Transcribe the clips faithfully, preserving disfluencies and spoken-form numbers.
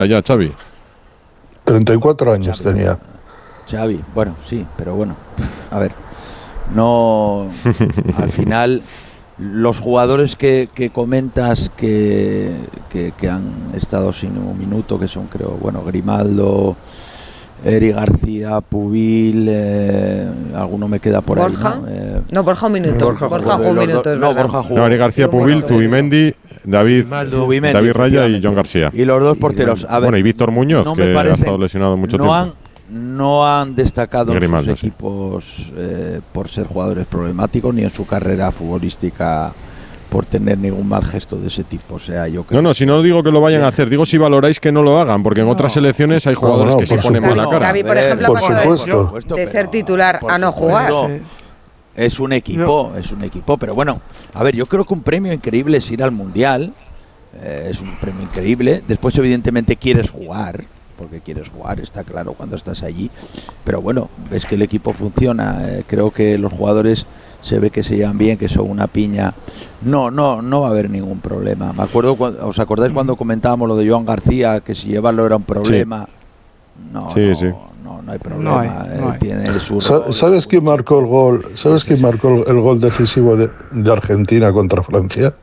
ya, Xavi. treinta y cuatro años Xavi, tenía. Xavi, bueno, sí, pero bueno, a ver, no, al final, los jugadores que, que comentas que, que, que han estado sin un minuto, que son, creo, bueno, Grimaldo, Eri García, Pubil, eh, alguno me queda por Borja. ahí, ¿no? Eh, No, Borja un minuto. Borja, Borja jugó un los minuto. dos- es no, verdad. Borja jugó. No, Eri García, Jugó Pubil, bueno. Zubimendi, David, Zubimendi, David Raya y efectivamente. John García. Y los dos porteros. A ver, Bueno, y Víctor Muñoz, no que me ha parecen- estado lesionado mucho no tiempo. Han, no han destacado en Grimaldo, sus sí. equipos eh, por ser jugadores problemáticos, ni en su carrera futbolística por tener ningún mal gesto de ese tipo. O sea, yo creo No, no, si no digo que lo vayan a hacer, digo si valoráis que no lo hagan, porque en No. otras selecciones hay jugadores No, no, que se por ponen supuesto. mala cara. Gavi, por ejemplo, Por ha pasado de- supuesto. de ser pero- titular por a no jugar. supuesto. Es un equipo, es un equipo, pero bueno, a ver, yo creo que un premio increíble es ir al Mundial, eh, es un premio increíble, después evidentemente quieres jugar, porque quieres jugar, está claro cuando estás allí, pero bueno, ves que el equipo funciona, eh, creo que los jugadores se ve que se llevan bien, que son una piña, no, no, no va a haber ningún problema. Me acuerdo, cuando, ¿os acordáis cuando comentábamos lo de Joan García, que si llevarlo era un problema? No, Sí, no, sí. no, no hay problema, No hay, eh, no hay. tiene su Sa- rol. ¿Sabes quién marcó el gol? ¿Sabes quién marcó el gol decisivo de, de Argentina contra Francia?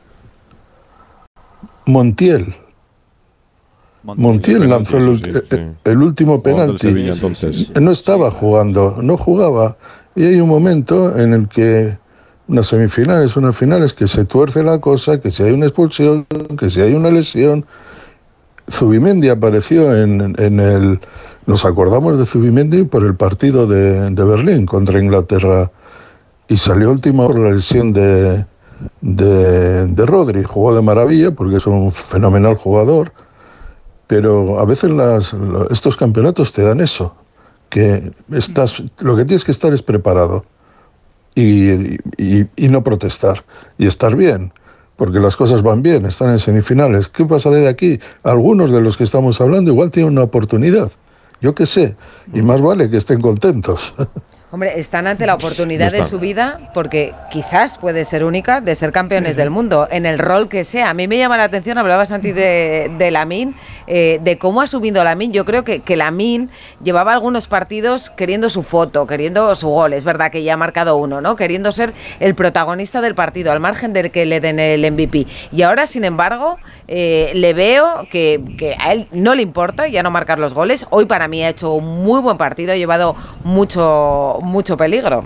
Montiel. Montiel lanzó el, sí, ult- sí. el- el último Jugador del penalti. Sevilla, entonces. No estaba jugando, no jugaba. Y hay un momento en el que unas semifinales, unas finales, que se tuerce la cosa, que si hay una expulsión, que si hay una lesión. Zubimendi apareció en, en el... Nos acordamos de Zubimendi por el partido de, de Berlín contra Inglaterra y salió último por la lesión de, de, de Rodri. Jugó de maravilla porque es un fenomenal jugador, pero a veces las, estos campeonatos te dan eso, que estás, lo que tienes que estar es preparado y, y, y no protestar y estar bien. Porque las cosas van bien, están en semifinales. ¿Qué pasará de aquí? Algunos de los que estamos hablando igual tienen una oportunidad. Yo qué sé. Y más vale que estén contentos. Hombre, están ante la oportunidad de su vida porque quizás puede ser única de ser campeones del mundo en el rol que sea. A mí me llama la atención, hablabas antes de, de Lamine, eh, de cómo ha subido Lamine. Yo creo que, que Lamine llevaba algunos partidos queriendo su foto, queriendo su gol. Es verdad que ya ha marcado uno, ¿no? Queriendo ser el protagonista del partido, al margen del que le den el M V P. Y ahora, sin embargo, eh, le veo que, que a él no le importa ya no marcar los goles. Hoy para mí ha hecho un muy buen partido, ha llevado mucho mucho peligro.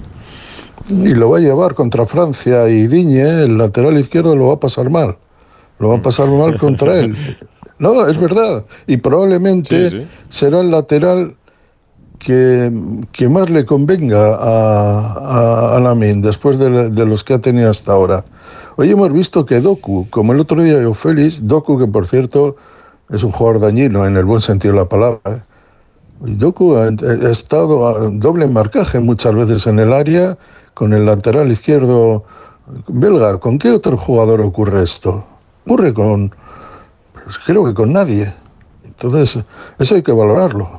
Y lo va a llevar contra Francia y Digne, el lateral izquierdo, lo va a pasar mal. Lo va a pasar mal contra él. No, es verdad. Y probablemente Sí, sí. será el lateral que, que más le convenga a, a, a Lamine después de, de los que ha tenido hasta ahora. Hoy hemos visto que Doku, como el otro día yo Félix, Doku, que por cierto es un jugador dañino en el buen sentido de la palabra, ¿eh? Doku ha, ha estado a doble marcaje muchas veces en el área con el lateral izquierdo belga. ¿Con qué otro jugador ocurre esto? Ocurre con, pues creo que con nadie. Entonces, eso hay que valorarlo.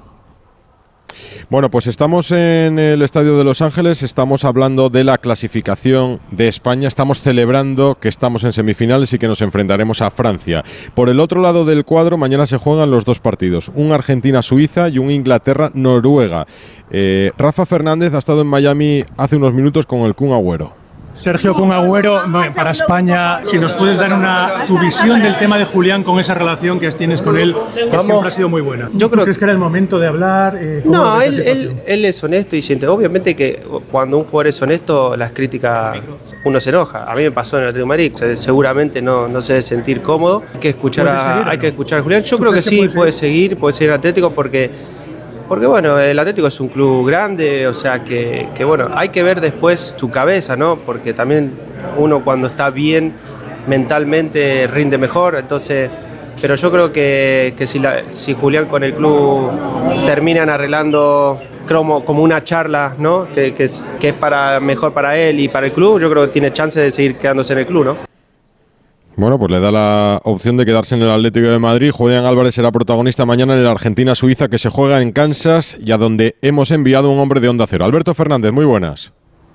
Bueno, pues estamos en el Estadio de Los Ángeles, estamos hablando de la clasificación de España, estamos celebrando que estamos en semifinales y que nos enfrentaremos a Francia. Por el otro lado del cuadro, mañana se juegan los dos partidos, un Argentina-Suiza y un Inglaterra-Noruega. Eh, Rafa Fernández ha estado en Miami hace unos minutos con el Kun Agüero. Sergio Kun Agüero, para España, si nos puedes dar una tu visión del tema de Julián con esa relación que tienes con él, que Vamos. siempre ha sido muy buena. Yo creo ¿Crees que era el momento de hablar? Eh, ¿cómo No, ves él, la él, situación? él es honesto y siente. Obviamente que cuando un jugador es honesto, las críticas uno se enoja. A mí me pasó en el Atlético de Madrid. Se- Seguramente no, no se debe sentir cómodo. Hay que escuchar ¿Puede seguir o a, no? hay que escuchar a Julián. Yo ¿Tú creo que crees que sí, puede puede seguir, puede seguir en Atlético porque, porque bueno, el Atlético es un club grande, o sea que, que bueno, hay que ver después su cabeza, ¿no? Porque también uno cuando está bien mentalmente rinde mejor, entonces, pero yo creo que, que si, la, si Julián con el club terminan arreglando como, como una charla, ¿no? Que, que, es, que es para mejor para él y para el club, yo creo que tiene chance de seguir quedándose en el club, ¿no? Bueno, pues le da la opción de quedarse en el Atlético de Madrid. Julián Álvarez será protagonista mañana en el Argentina-Suiza, que se juega en Kansas y a donde hemos enviado un hombre de Onda Cero. Alberto Fernández, muy buenas.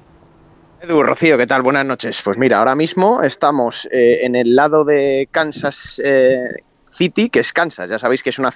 Edu, Rocío, ¿qué tal? Buenas noches. Pues mira, ahora mismo estamos eh, en el lado de Kansas eh, City, que es Kansas. Ya sabéis que es una